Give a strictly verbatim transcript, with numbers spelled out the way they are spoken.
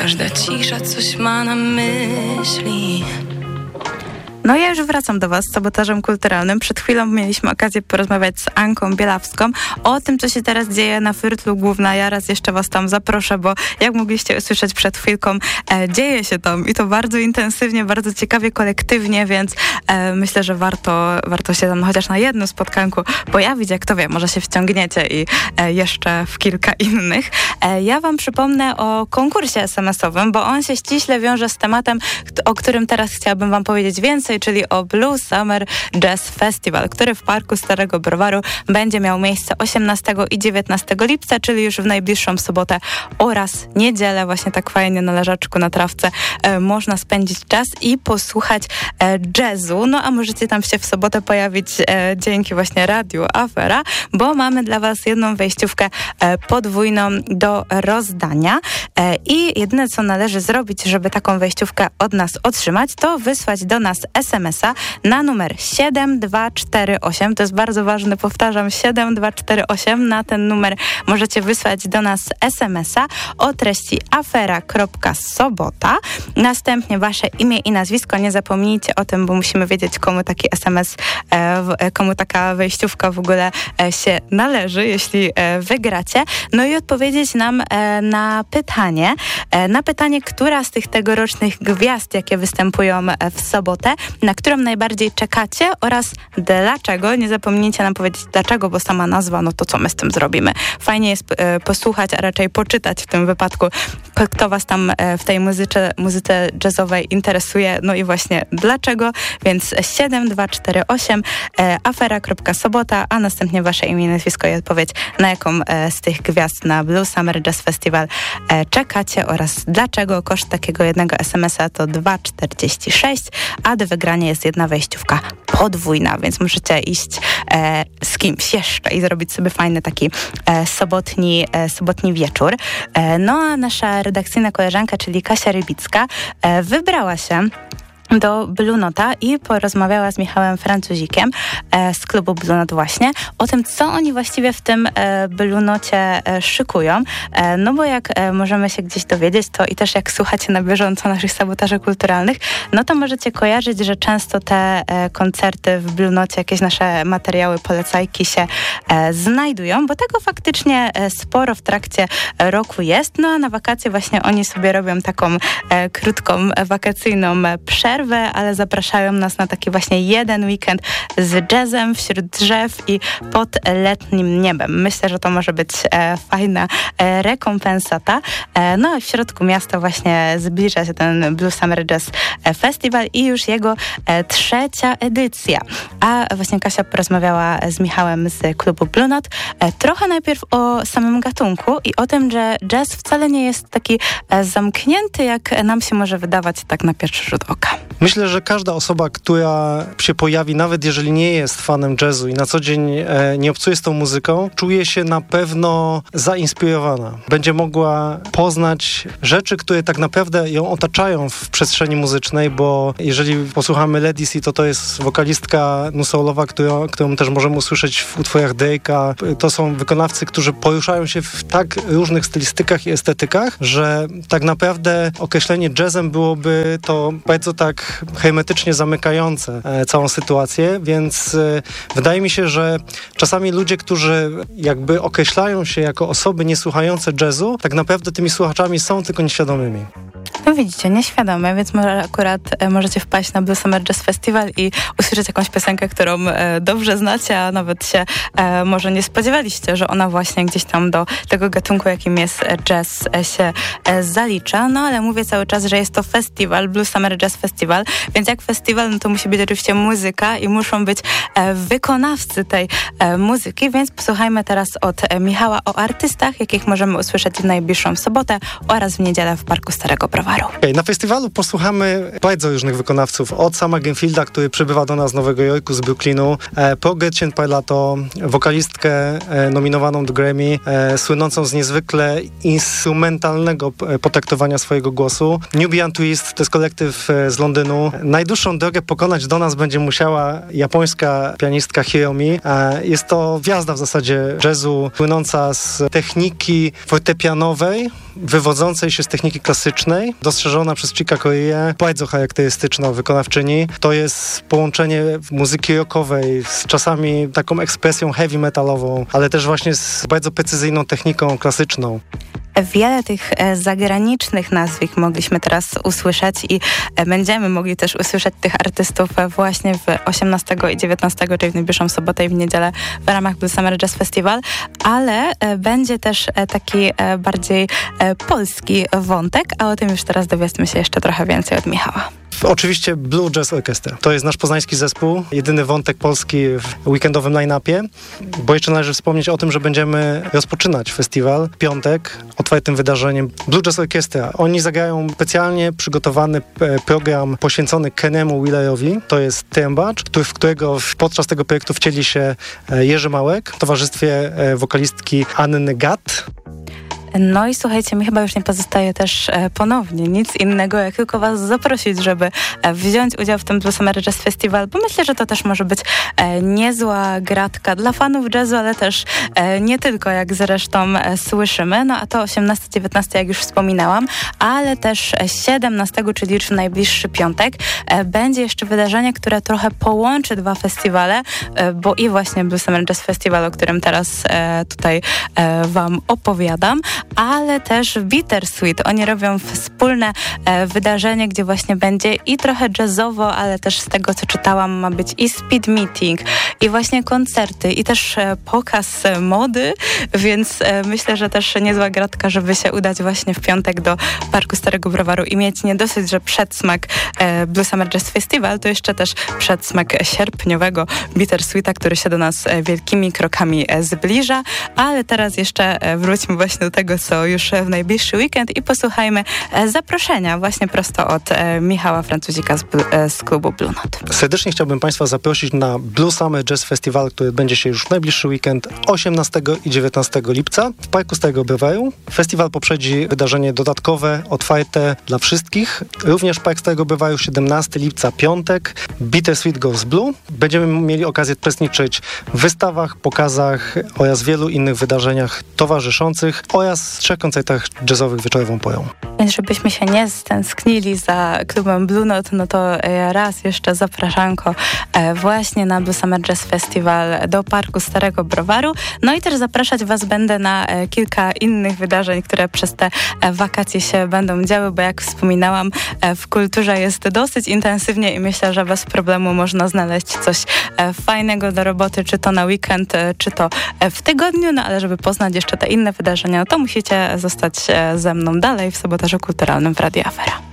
Każda cisza coś ma na myśli. No ja już wracam do Was z Sabotażem Kulturalnym. Przed chwilą mieliśmy okazję porozmawiać z Anką Bielawską o tym, co się teraz dzieje na Firtlu Główna. Ja raz jeszcze Was tam zaproszę, bo jak mogliście usłyszeć przed chwilką, e, dzieje się tam i to bardzo intensywnie, bardzo ciekawie, kolektywnie, więc e, myślę, że warto, warto się tam chociaż na jednym spotkanku pojawić. Jak to wie, może się wciągniecie i e, jeszcze w kilka innych. E, ja Wam przypomnę o konkursie es em esowym, bo on się ściśle wiąże z tematem, o którym teraz chciałabym Wam powiedzieć więcej, czyli o Blue Summer Jazz Festival, który w Parku Starego Browaru będzie miał miejsce osiemnastego i dziewiętnastego lipca, czyli już w najbliższą sobotę oraz niedzielę. Właśnie tak fajnie na leżaczku, na trawce e, można spędzić czas i posłuchać e, jazzu. No a możecie tam się w sobotę pojawić e, dzięki właśnie Radiu Afera, bo mamy dla Was jedną wejściówkę e, podwójną do rozdania e, i jedyne, co należy zrobić, żeby taką wejściówkę od nas otrzymać, to wysłać do nas es em es a na numer siedem dwa cztery osiem. To jest bardzo ważne, powtarzam, siedem dwa cztery osiem. Na ten numer możecie wysłać do nas es em es a o treści afera kropka sobota. Następnie Wasze imię i nazwisko. Nie zapomnijcie o tym, bo musimy wiedzieć, komu taki es em es, e, komu taka wejściówka w ogóle e, się należy, jeśli e, wygracie. No i odpowiedzieć nam e, na pytanie, e, na pytanie, która z tych tegorocznych gwiazd, jakie występują w sobotę, na którą najbardziej czekacie oraz dlaczego. Nie zapomnijcie nam powiedzieć dlaczego, bo sama nazwa, no to co my z tym zrobimy. Fajnie jest e, posłuchać, a raczej poczytać w tym wypadku, kto Was tam e, w tej muzyce, muzyce jazzowej interesuje, no i właśnie dlaczego. Więc siedem dwa cztery osiem e, afera kropka sobota, a następnie Wasze imię, nazwisko i odpowiedź, na jaką e, z tych gwiazd na Blue Summer Jazz Festival e, czekacie oraz dlaczego. Koszt takiego jednego es em es a to dwa czterdzieści sześć, a do wygrania jest jedna wejściówka podwójna, więc możecie iść e, z kimś jeszcze i zrobić sobie fajny taki e, sobotni, e, sobotni wieczór. E, no a nasza redakcyjna koleżanka, czyli Kasia Rybicka, e, wybrała się do Blue Nota i porozmawiała z Michałem Francuzikiem e, z klubu Blue Note właśnie o tym, co oni właściwie w tym e, Blue Nocie e, szykują. E, no bo jak e, możemy się gdzieś dowiedzieć, to i też jak słuchacie na bieżąco naszych sabotaży kulturalnych, no to możecie kojarzyć, że często te e, koncerty w Blue Nocie, jakieś nasze materiały, polecajki się e, znajdują, bo tego faktycznie e, sporo w trakcie roku jest. No a na wakacje właśnie oni sobie robią taką e, krótką, e, wakacyjną przerwę, ale zapraszają nas na taki właśnie jeden weekend z jazzem wśród drzew i pod letnim niebem. Myślę, że to może być e, fajna e, rekompensata. E, no i w środku miasta właśnie zbliża się ten Blue Summer Jazz Festival i już jego e, trzecia edycja. A właśnie Kasia porozmawiała z Michałem z klubu Blue Note e, trochę najpierw o samym gatunku i o tym, że jazz wcale nie jest taki e, zamknięty, jak nam się może wydawać tak na pierwszy rzut oka. Myślę, że każda osoba, która się pojawi, nawet jeżeli nie jest fanem jazzu i na co dzień e, nie obcuje z tą muzyką, czuje się na pewno zainspirowana. Będzie mogła poznać rzeczy, które tak naprawdę ją otaczają w przestrzeni muzycznej, bo jeżeli posłuchamy Lady C, to to jest wokalistka nu-soulowa, którą, którą też możemy usłyszeć w utworach Drake'a. To są wykonawcy, którzy poruszają się w tak różnych stylistykach i estetykach, że tak naprawdę określenie jazzem byłoby to bardzo tak hermetycznie zamykające e, całą sytuację, więc e, wydaje mi się, że czasami ludzie, którzy jakby określają się jako osoby niesłuchające jazzu, tak naprawdę tymi słuchaczami są, tylko nieświadomymi. No widzicie, nieświadome, więc może akurat e, możecie wpaść na Blue Summer Jazz Festival i usłyszeć jakąś piosenkę, którą e, dobrze znacie, a nawet się e, może nie spodziewaliście, że ona właśnie gdzieś tam do tego gatunku, jakim jest jazz, e, się e, zalicza. No ale mówię cały czas, że jest to festiwal, Blue Summer Jazz Festival, więc jak festiwal, no to musi być oczywiście muzyka i muszą być e, wykonawcy tej e, muzyki, więc posłuchajmy teraz od e, Michała o artystach, jakich możemy usłyszeć w najbliższą sobotę oraz w niedzielę w Parku Starego Browaru. Browaru. Okay, na festiwalu posłuchamy bardzo różnych wykonawców. Od Sama Genfielda, który przybywa do nas z Nowego Jorku, z Brooklynu, e, po Gretchen Parlato, wokalistkę e, nominowaną do Grammy, e, słynącą z niezwykle instrumentalnego potraktowania swojego głosu. Nubian Twist to jest kolektyw e, z Londynu. Najdłuższą drogę pokonać do nas będzie musiała japońska pianistka Hiromi. E, jest to gwiazda w zasadzie jazzu, płynąca z techniki fortepianowej, wywodzącej się z techniki klasycznej, dostrzeżona przez Chica Corea, bardzo charakterystyczna wykonawczyni. To jest połączenie muzyki rockowej z czasami taką ekspresją heavy metalową, ale też właśnie z bardzo precyzyjną techniką klasyczną. Wiele tych e, zagranicznych nazwisk mogliśmy teraz usłyszeć i e, będziemy mogli też usłyszeć tych artystów e, właśnie w osiemnastego i dziewiętnastego, czyli w najbliższą sobotę i w niedzielę w ramach Blue Summer Jazz Festival, ale e, będzie też e, taki e, bardziej e, polski wątek, a o tym już teraz dowiedzmy się jeszcze trochę więcej od Michała. Oczywiście Blue Jazz Orchestra. To jest nasz poznański zespół, jedyny wątek polski w weekendowym line-upie, bo jeszcze należy wspomnieć o tym, że będziemy rozpoczynać festiwal w piątek otwartym wydarzeniem Blue Jazz Orchestra. Oni zagrają specjalnie przygotowany program poświęcony Kenemu Wheelerowi, to jest trębacz, w którego podczas tego projektu wcieli się Jerzy Małek w towarzystwie wokalistki Anny Gatt. No i słuchajcie, mi chyba już nie pozostaje też e, ponownie nic innego, jak tylko was zaprosić, żeby e, wziąć udział w tym Blue Summer Jazz Festival, bo myślę, że to też może być e, niezła gratka dla fanów jazzu, ale też e, nie tylko, jak zresztą e, słyszymy. No a to osiemnasty dziewiętnasty, jak już wspominałam, ale też siedemnastego, czyli już w najbliższy piątek, e, będzie jeszcze wydarzenie, które trochę połączy dwa festiwale, e, bo i właśnie Blue Summer Jazz Festival, o którym teraz e, tutaj e, wam opowiadam, ale też Bittersweet. Oni robią wspólne e, wydarzenie, gdzie właśnie będzie i trochę jazzowo, ale też z tego, co czytałam, ma być i speed meeting, i właśnie koncerty, i też e, pokaz e, mody, więc e, myślę, że też niezła gratka, żeby się udać właśnie w piątek do Parku Starego Browaru i mieć nie dosyć, że przedsmak e, Blue Summer Jazz Festival, to jeszcze też przedsmak sierpniowego Bittersweeta, który się do nas e, wielkimi krokami e, zbliża, ale teraz jeszcze e, wróćmy właśnie do tego, co już w najbliższy weekend i posłuchajmy zaproszenia właśnie prosto od Michała Francuzika z, z klubu Blue Note. Serdecznie chciałbym Państwa zaprosić na Blue Summer Jazz Festival, który będzie się już w najbliższy weekend osiemnastego i dziewiętnastego lipca w Parku Starego Browaru. Festiwal poprzedzi wydarzenie dodatkowe, otwarte dla wszystkich. Również Park Starego Browaru siedemnastego lipca, piątek, Bittersweet Goes Blue. Będziemy mieli okazję uczestniczyć w wystawach, pokazach oraz wielu innych wydarzeniach towarzyszących oraz trzech koncertach jazzowych wieczorową porą. Więc żebyśmy się nie stęsknili za klubem Blue Note, no to raz jeszcze zapraszanko właśnie na Blue Summer Jazz Festival do Parku Starego Browaru. No i też zapraszać was będę na kilka innych wydarzeń, które przez te wakacje się będą działy, bo jak wspominałam, w kulturze jest dosyć intensywnie i myślę, że bez problemu można znaleźć coś fajnego do roboty, czy to na weekend, czy to w tygodniu, no ale żeby poznać jeszcze te inne wydarzenia, no to musicie zostać ze mną dalej w Sabotażu Kulturalnym w Radiu Afera.